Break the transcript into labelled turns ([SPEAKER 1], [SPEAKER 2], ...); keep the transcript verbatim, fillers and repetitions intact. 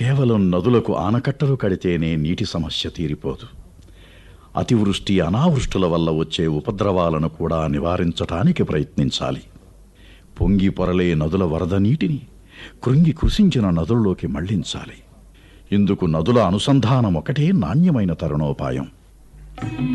[SPEAKER 1] కేవలం నదులకు ఆనకట్టలు కడితేనే నీటి సమస్య తీరిపోదు. అతివృష్టి అనావృష్టుల వల్ల వచ్చే ఉపద్రవాలను కూడా నివారించటానికి ప్రయత్నించాలి. పొంగి పొరలే నదుల వరద నీటిని కృంగి కృషించిన నదుల్లోకి మళ్లించాలి. ఇందుకు నదుల అనుసంధానం ఒకటే నాణ్యమైన తరుణోపాయం.